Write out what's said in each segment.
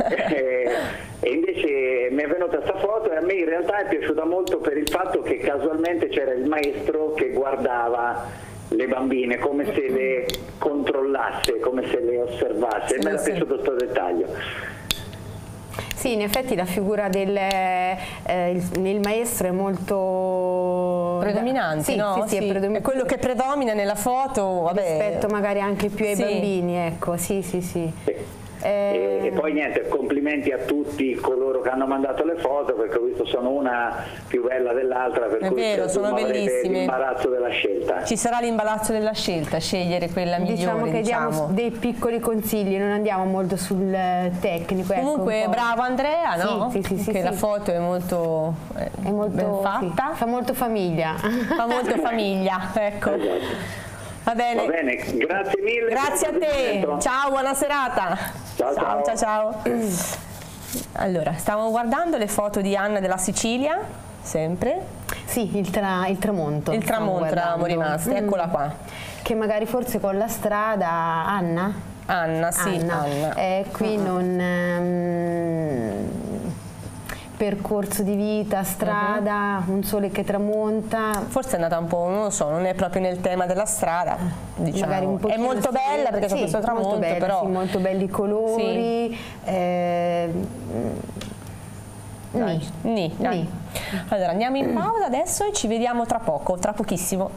E invece mi è venuta questa foto e a me in realtà è piaciuta molto per il fatto che casualmente c'era il maestro che guardava le bambine come se le controllasse, come se le osservasse, e mi era piaciuto questo dettaglio. Sì, in effetti la figura del maestro è molto predominante, sì, no? Sì, è quello che predomina nella foto, vabbè. Rispetto magari anche più ai bambini, ecco, sì. E poi niente, complimenti a tutti coloro che hanno mandato le foto, perché ho visto sono una più bella dell'altra, per è cui vero, sono bellissime. L'imbarazzo della scelta. Ci sarà l'imbarazzo della scelta, scegliere quella migliore. Diciamo che diamo dei piccoli consigli, non andiamo molto sul tecnico. Comunque bravo Andrea, no? Sì, la foto è molto ben fatta. Fa molto famiglia. Fa molto famiglia, ecco. Esatto. Va bene, grazie mille. Grazie a te, ciao, buona serata. Ciao. Allora, stiamo guardando le foto di Anna della Sicilia, sempre. Sì, il tramonto. Il tramonto eravamo rimasti, eccola qua. Che magari forse con la strada, Anna, sì, Anna. Qui non... percorso di vita, strada, un sole che tramonta. Forse è andata un po', non lo so, non è proprio nel tema della strada, diciamo. Magari un è molto bella perché c'è questo tramonto, molto bella, però... Sì, molto belli i colori. Dai. Allora andiamo in pausa adesso e ci vediamo tra pochissimo.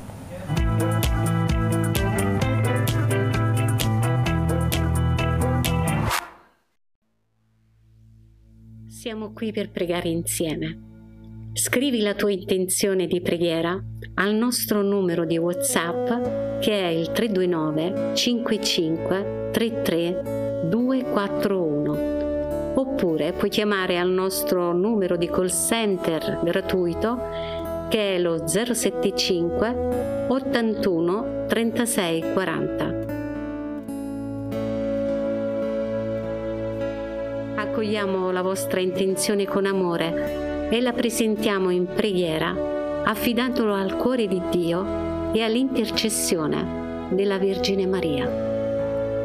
Siamo qui per pregare insieme. Scrivi la tua intenzione di preghiera al nostro numero di WhatsApp, che è il 329 55 33 241, oppure puoi chiamare al nostro numero di call center gratuito, che è lo 075 81 36 40. Accogliamo la vostra intenzione con amore e la presentiamo in preghiera, affidandolo al cuore di Dio e all'intercessione della Vergine Maria.